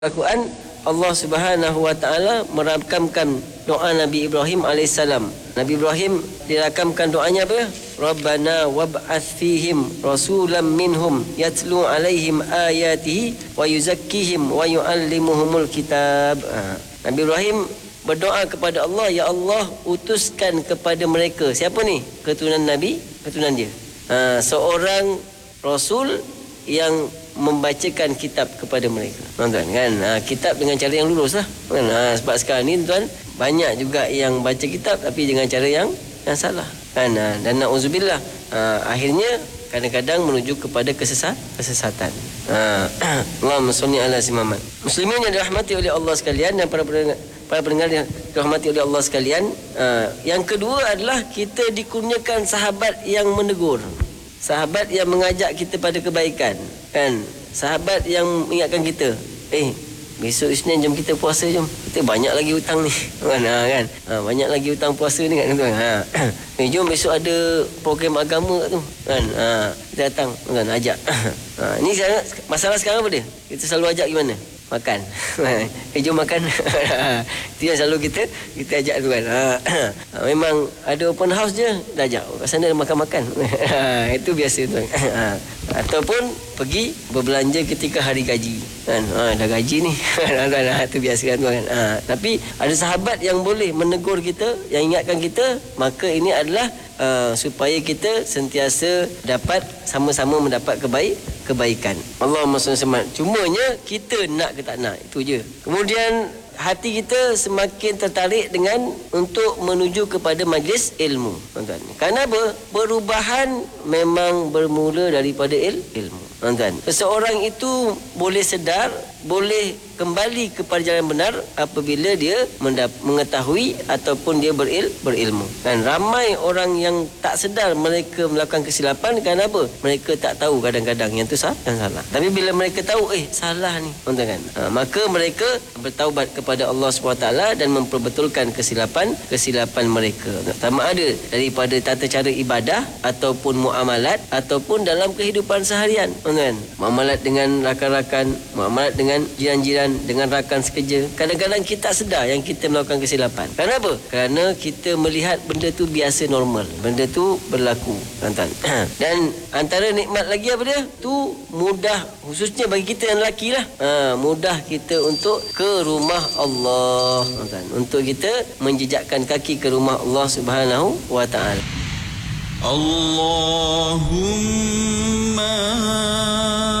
Al-Quran, Allah Subhanahu wa taala merakamkan doa Nabi Ibrahim alaihissalam. Nabi Ibrahim dirakamkan doanya apa? Rabbana wab'ats fihim rasulam minhum yatlu alaihim ayatihi wa yuzakkihim wa yuallimuhumul kitab. Nabi Ibrahim berdoa kepada Allah, ya Allah, utuskan kepada mereka. Siapa ni? Keturunan Nabi, keturunan dia. Seorang rasul yang membacakan kitab kepada mereka, tuan-tuan, kan? Kitab dengan cara yang lurus lah, kan? Sebab sekarang ni, tuan, banyak juga yang baca kitab tapi dengan cara yang salah, kan? Dan na'udzubillah, akhirnya kadang-kadang menuju kepada kesesatan. Allahumma sholli ala sayyidina Muhammad. Muslimin yang dirahmati oleh Allah sekalian dan para pendengar yang dirahmati oleh Allah sekalian, yang kedua adalah kita dikurniakan sahabat yang menegur, sahabat yang mengajak kita pada kebaikan, kan? Sahabat yang mengingatkan kita, besok Isnin jom kita puasa, jom. Kita banyak lagi hutang ni, kan? Banyak lagi hutang puasa ni, kan? Jom besok ada program agama tu, kan? Kita datang, kan? Ajak. Ni masalah sekarang apa dia? Kita selalu ajak gimana? Makan. Jom makan. Itu yang selalu kita ajak tu, kan. Memang ada open house je, dah ajak kat sana makan-makan. Itu biasa, tuan. Ataupun pergi berbelanja ketika hari gaji, kan? Dah gaji ni. Itu biasa, kan, tuan. Tapi ada sahabat yang boleh menegur kita, yang ingatkan kita, maka ini adalah supaya kita sentiasa dapat sama-sama mendapat kebaikan. Allahumma shalli alaihi wasallam. Cumanya kita nak ke tak nak, itu je. Kemudian hati kita semakin tertarik dengan untuk menuju kepada majlis ilmu, tuan-tuan. Kerana apa? Perubahan memang bermula daripada ilmu, tuan-tuan. Seseorang itu boleh sedar, boleh kembali kepada jalan benar apabila dia mengetahui ataupun dia berilmu. Dan ramai orang yang tak sedar mereka melakukan kesilapan. Kerana apa? Mereka tak tahu kadang-kadang yang tu salah. Tapi bila mereka tahu, salah ni, tuan-tuan, kan? Maka mereka bertaubat kepada Allah SWT dan memperbetulkan kesilapan mereka. Sama ada daripada tata cara ibadah ataupun muamalat ataupun dalam kehidupan seharian, tuan-tuan. Muamalat dengan rakan-rakan, muamalat dengan jiran-jiran, dengan rakan sekerja. Kadang-kadang kita tak sedar yang kita melakukan kesilapan. Kenapa? Kerana kita melihat benda tu biasa, normal. Benda tu berlaku, tuan-tuan. Dan antara nikmat lagi apa dia? Tu mudah, khususnya bagi kita yang lelaki lah. Mudah kita untuk ke rumah Allah, tuan-tuan. Untuk kita menjejakkan kaki ke rumah Allah Subhanahu wa ta'ala. Allahumma